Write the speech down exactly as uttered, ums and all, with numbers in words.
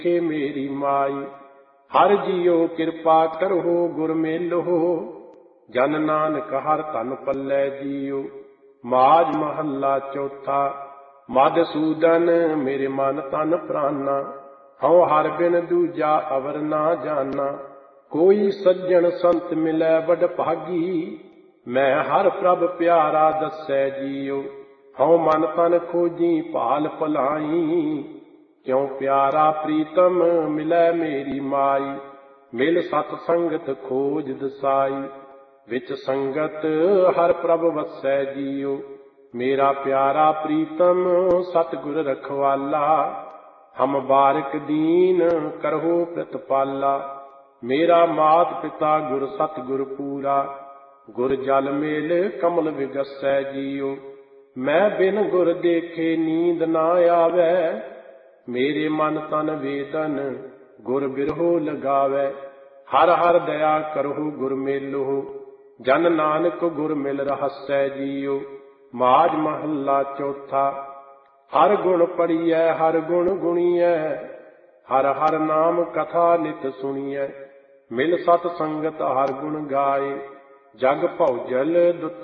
के मेरी माई। हर जियो कृपा करो गुर मेलो, जन नानक हर तन पल्लै जियो। माज महला चौथा। मधुसूदन मेरे मन तन प्राना, हऊँ हर बिन दूजा अवर ना जाना। कोई सज्जन संत मिलै बड़ भागी, मैं हर प्रभ प्यारा दसै जियो। हऊँ मन तन खोजी भाल भलाई, क्यों प्यारा प्रीतम मिलै मेरी माई। मिल सत संगत खोज दसाई, विच संगत हर प्रभ वसै जियो। मेरा प्यारा प्रीतम सतगुर रखवाला, हम बारिक दीन करहो प्रतिपाला। मेरा मात पिता गुर सतगुर पूरा, गुर जल मेल कमल विगसै जियो। मैं बिन गुर देखे नींद ना आवे, मेरे मन तन वेदन गुर बिरहो लगावे। हर हर दया करहु गुर मेलो, जन नानक गुर मिल रहसै जियो। माज महला चौथा। हर गुण पढ़िए हर गुण गुणिए, हर हर नाम कथा नित सुनिए। मिल सत संगत हर गुण गाए, जग भौजल दुत